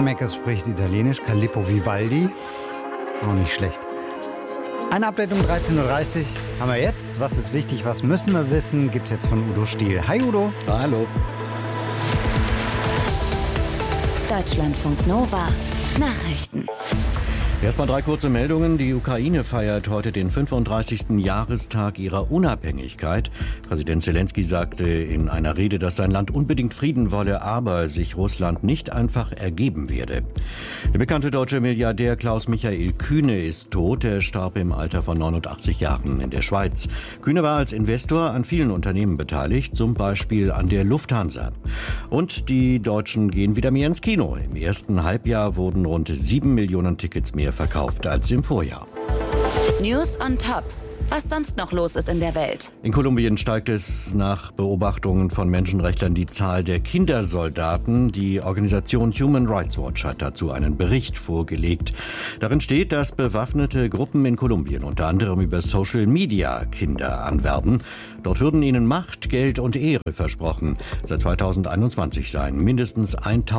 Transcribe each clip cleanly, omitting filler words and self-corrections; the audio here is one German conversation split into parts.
Meckes spricht Italienisch, Calippo Vivaldi. Auch nicht schlecht. Eine Update um 13.30 Uhr haben wir jetzt. Was ist wichtig, was müssen wir wissen, gibt's jetzt von Udo Stiel. Hi Udo. Hallo. Deutschlandfunk Nova. Nachrichten. Erstmal 3 kurze Meldungen. Die Ukraine feiert heute den 35. Jahrestag ihrer Unabhängigkeit. Präsident Zelensky sagte in einer Rede, dass sein Land unbedingt Frieden wolle, aber sich Russland nicht einfach ergeben werde. Der bekannte deutsche Milliardär Klaus-Michael Kühne ist tot. Er starb im Alter von 89 Jahren in der Schweiz. Kühne war als Investor an vielen Unternehmen beteiligt, zum Beispiel an der Lufthansa. Und die Deutschen gehen wieder mehr ins Kino. Im ersten Halbjahr wurden rund 7 Millionen Tickets mehr verkauft als im Vorjahr. News on top. Was sonst noch los ist in der Welt. In Kolumbien steigt es nach Beobachtungen von Menschenrechtlern die Zahl der Kindersoldaten. Die Organisation Human Rights Watch hat dazu einen Bericht vorgelegt. Darin steht, dass bewaffnete Gruppen in Kolumbien unter anderem über Social Media Kinder anwerben. Dort würden ihnen Macht, Geld und Ehre versprochen. Seit 2021 seien mindestens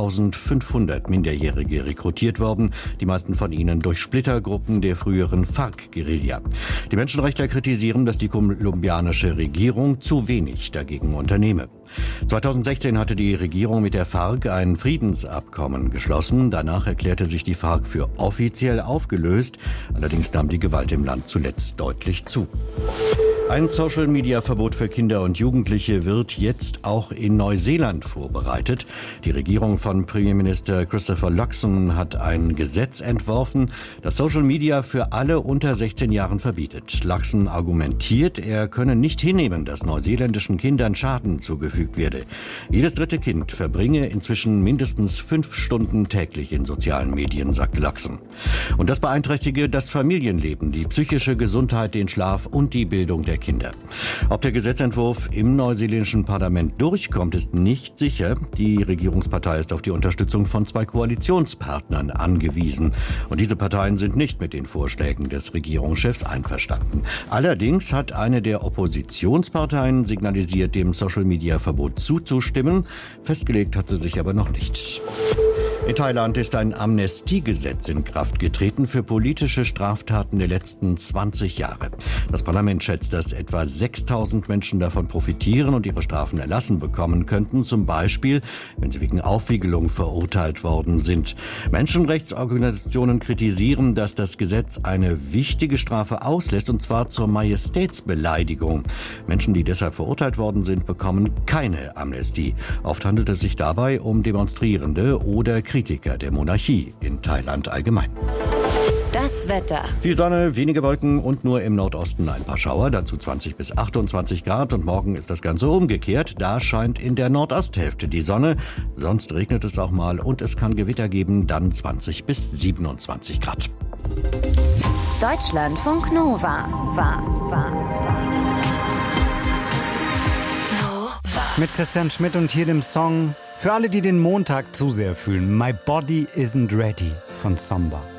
1500 Minderjährige rekrutiert worden, die meisten von ihnen durch Splittergruppen der früheren FARC-Guerilla. Die Menschenrechtler kritisieren, dass die kolumbianische Regierung zu wenig dagegen unternehme. 2016 hatte die Regierung mit der FARC ein Friedensabkommen geschlossen. Danach erklärte sich die FARC für offiziell aufgelöst. Allerdings nahm die Gewalt im Land zuletzt deutlich zu. Ein Social-Media-Verbot für Kinder und Jugendliche wird jetzt auch in Neuseeland vorbereitet. Die Regierung von Premierminister Christopher Luxon hat ein Gesetz entworfen, das Social-Media für alle unter 16 Jahren verbietet. Luxon argumentiert, er könne nicht hinnehmen, dass neuseeländischen Kindern Schaden zugefügt werde. Jedes dritte Kind verbringe inzwischen mindestens 5 Stunden täglich in sozialen Medien, sagt Luxon. Und das beeinträchtige das Familienleben, die psychische Gesundheit, den Schlaf und die Bildung der Kinder. Ob der Gesetzentwurf im neuseeländischen Parlament durchkommt, ist nicht sicher. Die Regierungspartei ist auf die Unterstützung von 2 Koalitionspartnern angewiesen. Und diese Parteien sind nicht mit den Vorschlägen des Regierungschefs einverstanden. Allerdings hat eine der Oppositionsparteien signalisiert, dem Social-Media-Verbot zuzustimmen. Festgelegt hat sie sich aber noch nicht. In Thailand ist ein Amnestiegesetz in Kraft getreten für politische Straftaten der letzten 20 Jahre. Das Parlament schätzt, dass etwa 6.000 Menschen davon profitieren und ihre Strafen erlassen bekommen könnten, zum Beispiel, wenn sie wegen Aufwiegelung verurteilt worden sind. Menschenrechtsorganisationen kritisieren, dass das Gesetz eine wichtige Strafe auslässt, und zwar zur Majestätsbeleidigung. Menschen, die deshalb verurteilt worden sind, bekommen keine Amnestie. Oft handelt es sich dabei um Demonstrierende oder Kritiker der Monarchie in Thailand allgemein. Das Wetter. Viel Sonne, wenige Wolken und nur im Nordosten ein paar Schauer, dazu 20 bis 28 Grad. Und morgen ist das Ganze umgekehrt. Da scheint in der Nordosthälfte die Sonne. Sonst regnet es auch mal und es kann Gewitter geben, dann 20 bis 27 Grad. Deutschlandfunk Nova. Mit Christian Schmidt und hier dem Song für alle, die den Montag zu sehr fühlen. My Body Isn't Ready von Samba.